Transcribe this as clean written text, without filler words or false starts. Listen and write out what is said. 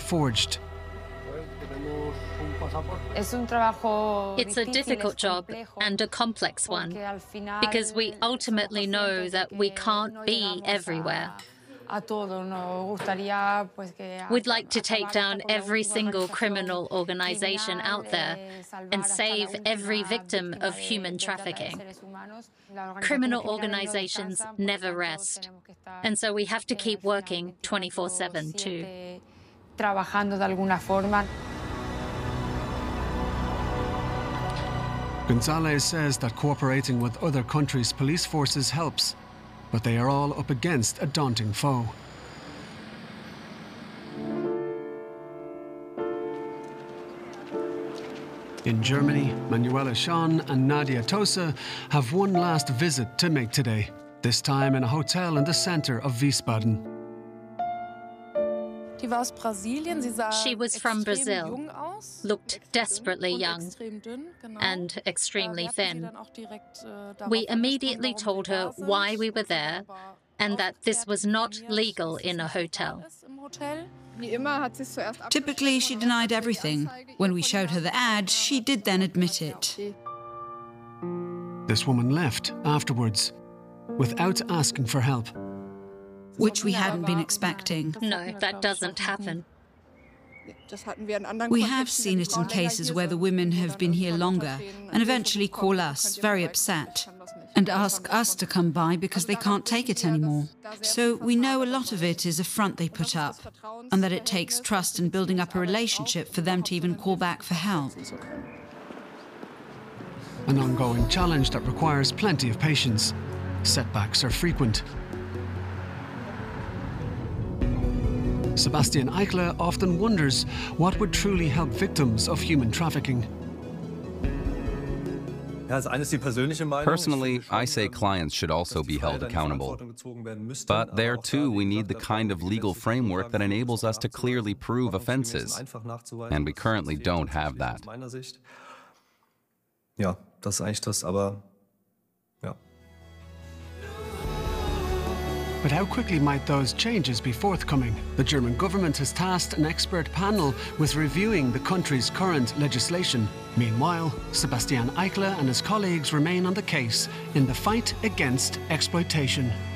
forged. It's a difficult job and a complex one, because we ultimately know that we can't be everywhere. We'd like to take down every single criminal organization out there and save every victim of human trafficking. Criminal organizations never rest, and so we have to keep working 24/7 too. Gonzalez says that cooperating with other countries' police forces helps, but they are all up against a daunting foe. In Germany, Manuela Schahn and Nadia Tosa have one last visit to make today, this time in a hotel in the center of Wiesbaden. She was from Brazil, looked desperately young and extremely thin. We immediately told her why we were there and that this was not legal in a hotel. Typically, she denied everything. When we showed her the ad, she did then admit it. This woman left afterwards, without asking for help. Which we hadn't been expecting. No, that doesn't happen. We have seen it in cases where the women have been here longer and eventually call us, very upset, and ask us to come by because they can't take it anymore. So we know a lot of it is a front they put up, and that it takes trust and building up a relationship for them to even call back for help. An ongoing challenge that requires plenty of patience. Setbacks are frequent. Sebastian Eichler often wonders what would truly help victims of human trafficking. Personally, I say clients should also be held accountable. But there too, we need the kind of legal framework that enables us to clearly prove offenses. And we currently don't have that. Ja, das ist eigentlich das, aber ja. But how quickly might those changes be forthcoming? The German government has tasked an expert panel with reviewing the country's current legislation. Meanwhile, Sebastian Eichler and his colleagues remain on the case in the fight against exploitation.